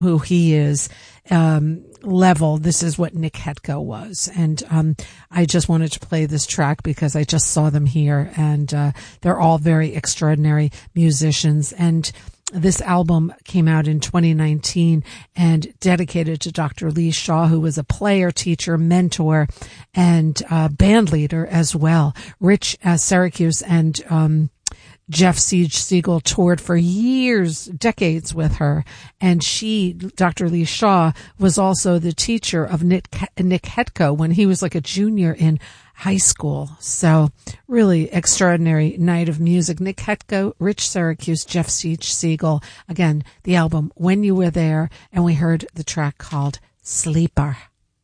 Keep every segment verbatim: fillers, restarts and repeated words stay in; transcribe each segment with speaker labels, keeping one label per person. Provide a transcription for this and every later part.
Speaker 1: who he is, um, level, this is what Nick Hetko was. And um, I just wanted to play this track because I just saw them here, and uh, they're all very extraordinary musicians. And this album came out in twenty nineteen and dedicated to Doctor Lee Shaw, who was a player, teacher, mentor, and uh, band leader as well. Rich uh, Syracuse and um, Jeff Siege Siegel toured for years, decades with her. And she, Doctor Lee Shaw, was also the teacher of Nick, Nick Hetko when he was like a junior in high school. So really extraordinary night of music. Nick Hetko, Rich Syracuse, Jeff Siege Siegel. Again, the album When You Were There, and we heard the track called Sleeper.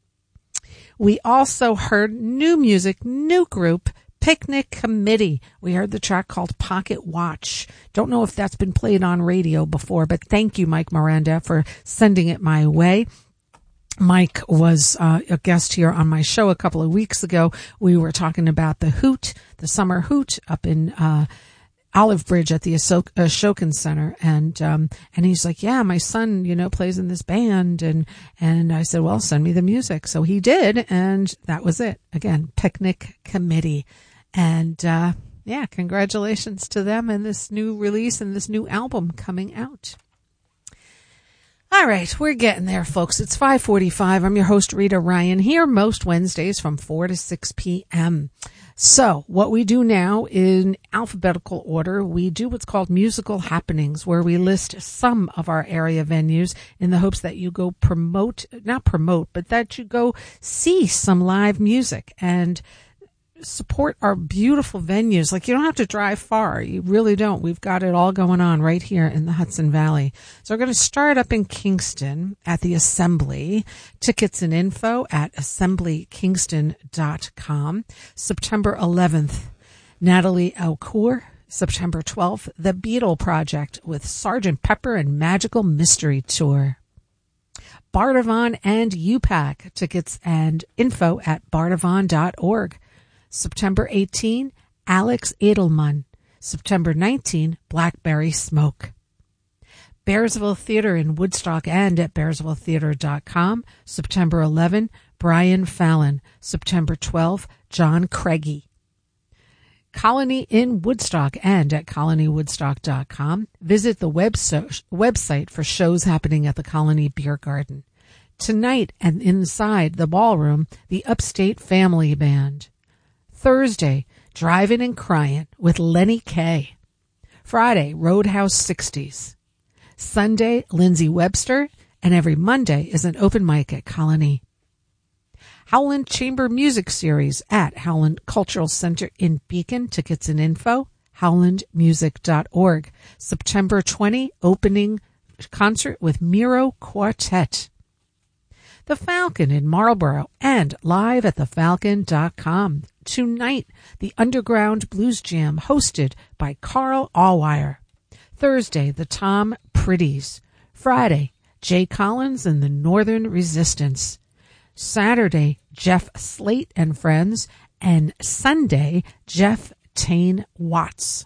Speaker 1: We also heard new music, new group, Picnic Committee. We heard the track called Pocket Watch. Don't know if that's been played on radio before, but thank you, Mike Miranda, for sending it my way. Mike was uh, a guest here on my show a couple of weeks ago. We were talking about the Hoot, the summer Hoot up in uh, Olive Bridge at the Asok- Ashokan Center. And um, and he's like, yeah, my son, you know, plays in this band. And, and I said, well, send me the music. So he did, and that was it. Again, Picnic Committee. And uh, yeah, congratulations to them and this new release and this new album coming out. All right, we're getting there, folks. It's five forty-five. I'm your host, Rita Ryan, here most Wednesdays from four to six p.m. So what we do now in alphabetical order, we do what's called musical happenings, where we list some of our area venues in the hopes that you go promote, not promote, but that you go see some live music and support our beautiful venues. Like, you don't have to drive far. You really don't. We've got it all going on right here in the Hudson Valley. So we're going to start up in Kingston at the Assembly. Tickets and info at assembly kingston dot com. September eleventh, Natalie Aucourt. September twelfth, The Beatle Project with Sergeant Pepper and Magical Mystery Tour. Bardavon and U PAC. Tickets and info at bardavon dot org. September eighteenth, Alex Edelman. September nineteenth, Blackberry Smoke. Bearsville Theater in Woodstock and at bearsville theater dot com. September eleventh, Brian Fallon. September twelfth, John Craigie. Colony in Woodstock and at colony woodstock dot com. Visit the web so- website for shows happening at the Colony Beer Garden. Tonight and inside the ballroom, the Upstate Family Band. Thursday, Drivin' and Cryin' with Lenny Kaye. Friday, Roadhouse sixties. Sunday, Lindsay Webster. And every Monday is an open mic at Colony. Howland Chamber Music Series at Howland Cultural Center in Beacon. Tickets and info, howland music dot org. September twentieth, opening concert with Miro Quartet. The Falcon in Marlborough and live at the falcon dot com. Tonight, the Underground Blues Jam hosted by Carl Allwire. Thursday, the Tom Pretties. Friday, Jay Collins and the Northern Resistance. Saturday, Jeff Slate and Friends. And Sunday, Jeff Tane Watts.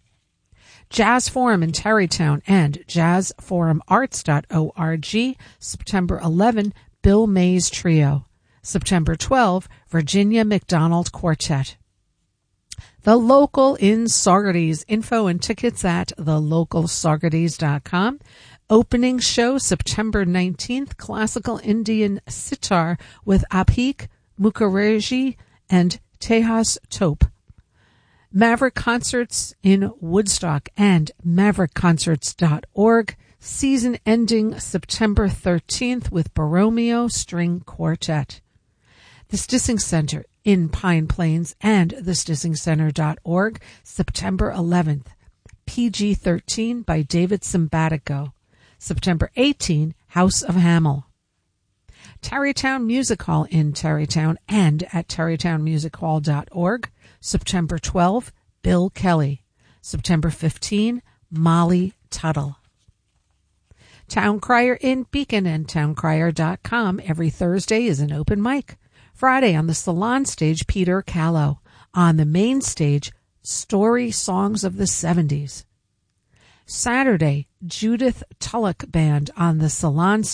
Speaker 1: Jazz Forum in Tarrytown and jazz forum arts dot org. September eleventh, Bill Mays Trio. September twelfth, Virginia McDonald Quartet. The Local in Saugerties. Info and tickets at the local saugerties dot com. Opening show September nineteenth, Classical Indian Sitar with Abhik Mukherjee and Tejas Tope. Maverick Concerts in Woodstock and maverick concerts dot org. Season ending September thirteenth with Borromeo String Quartet. The Stissing Center in Pine Plains and the stissing center dot org. September eleventh, P G thirteen by David Simbatico. September eighteenth, House of Hamel. Tarrytown Music Hall in Tarrytown and at tarrytown music hall dot org. September twelfth, Bill Kelly. September fifteenth, Molly Tuttle. Town Crier in Beacon and town crier dot com. Every Thursday is an open mic. Friday on the Salon stage, Peter Callow. On the main stage, Story Songs of the seventies. Saturday, Judith Tulloch Band on the Salon